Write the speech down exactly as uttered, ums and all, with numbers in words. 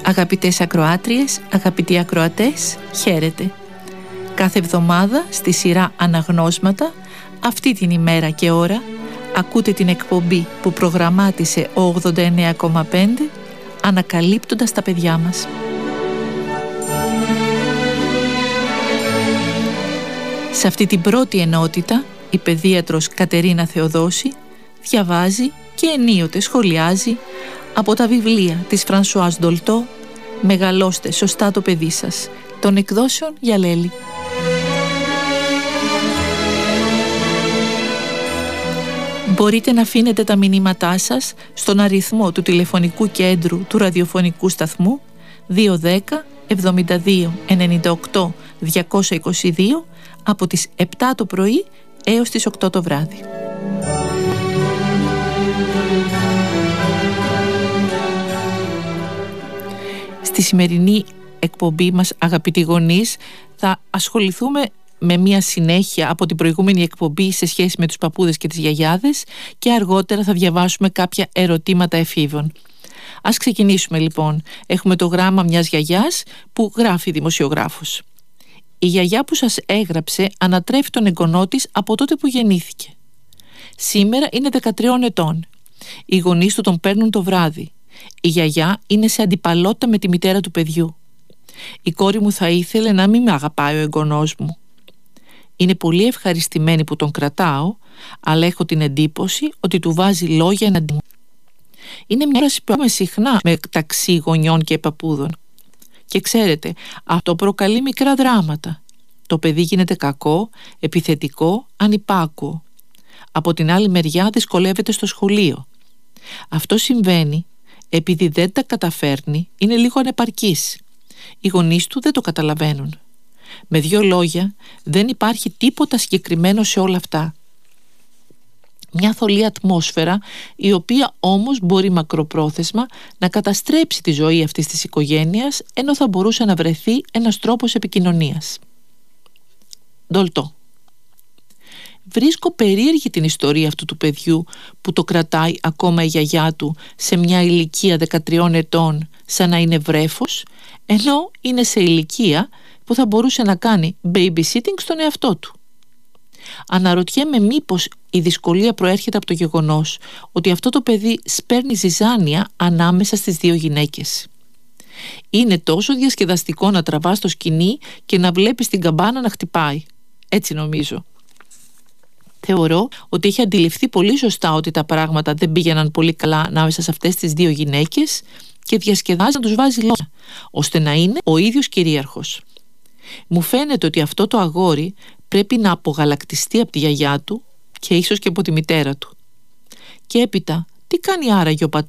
Αγαπητές ακροάτριες, αγαπητοί ακροατές, χαίρετε. Κάθε εβδομάδα στη σειρά Αναγνώσματα, αυτή την ημέρα και ώρα, ακούτε την εκπομπή που προγραμμάτισε ο ογδόντα εννέα κόμμα πέντε, ανακαλύπτοντας τα παιδιά μας. Σε αυτή την πρώτη ενότητα, η παιδίατρος Κατερίνα Θεοδόση διαβάζει και ενίοτε σχολιάζει από τα βιβλία της Φρανσουάζ Ντολτό «Μεγαλώστε σωστά το παιδί σας» των εκδόσεων Γιαλέλη. Μπορείτε να αφήνετε τα μηνύματά σας στον αριθμό του τηλεφωνικού κέντρου του ραδιοφωνικού σταθμού δύο ένα μηδέν εβδομήντα δύο ενενήντα οκτώ διακόσια είκοσι δύο από τις επτά το πρωί έως τις οκτώ το βράδυ. Στη σημερινή εκπομπή μας, αγαπητοί γονείς, θα ασχοληθούμε με μια συνέχεια από την προηγούμενη εκπομπή σε σχέση με τους παππούδες και τις γιαγιάδες και αργότερα θα διαβάσουμε κάποια ερωτήματα εφήβων. Ας ξεκινήσουμε λοιπόν. Έχουμε το γράμμα μιας γιαγιάς που γράφει δημοσιογράφος. Η γιαγιά που σας έγραψε ανατρέφει τον εγγονό της από τότε που γεννήθηκε. Σήμερα είναι δεκατριών ετών. Οι γονείς του τον παίρνουν το βράδυ. Η γιαγιά είναι σε αντιπαλότητα με τη μητέρα του παιδιού. Η κόρη μου θα ήθελε να μην με αγαπάει ο εγγονός μου. Είναι πολύ ευχαριστημένη που τον κρατάω, αλλά έχω την εντύπωση ότι του βάζει λόγια εναντί μου. Είναι μια όραση που έχουμε συχνά μεταξύ γονιών και παππούδων. Και ξέρετε, αυτό προκαλεί μικρά δράματα. Το παιδί γίνεται κακό, επιθετικό, ανυπάκουο. Από την άλλη μεριά δυσκολεύεται στο σχολείο. Αυτό συμβαίνει επειδή δεν τα καταφέρνει, είναι λίγο ανεπαρκής. Οι γονείς του δεν το καταλαβαίνουν. Με δύο λόγια, δεν υπάρχει τίποτα συγκεκριμένο σε όλα αυτά. Μια θολή ατμόσφαιρα, η οποία όμως μπορεί μακροπρόθεσμα να καταστρέψει τη ζωή αυτής της οικογένειας, ενώ θα μπορούσε να βρεθεί ένας τρόπος επικοινωνίας. Ντολτό. Βρίσκω περίεργη την ιστορία αυτού του παιδιού που το κρατάει ακόμα η γιαγιά του σε μια ηλικία δεκατριών ετών σαν να είναι βρέφος, ενώ είναι σε ηλικία που θα μπορούσε να κάνει babysitting στον εαυτό του. Αναρωτιέμαι μήπως η δυσκολία προέρχεται από το γεγονός ότι αυτό το παιδί σπέρνει ζυζάνια ανάμεσα στις δύο γυναίκες. Είναι τόσο διασκεδαστικό να τραβάς το σκοινί και να βλέπεις την καμπάνα να χτυπάει. Έτσι νομίζω. Θεωρώ ότι έχει αντιληφθεί πολύ σωστά ότι τα πράγματα δεν πήγαιναν πολύ καλά ανάμεσα σε αυτές τις δύο γυναίκες και διασκεδάζει να τους βάζει λόγια, ώστε να είναι ο ίδιος κυρίαρχος. Μου φαίνεται ότι αυτό το αγόρι πρέπει να απογαλακτιστεί από τη γιαγιά του και ίσως και από τη μητέρα του. Και έπειτα, τι κάνει άραγε ο πατέρας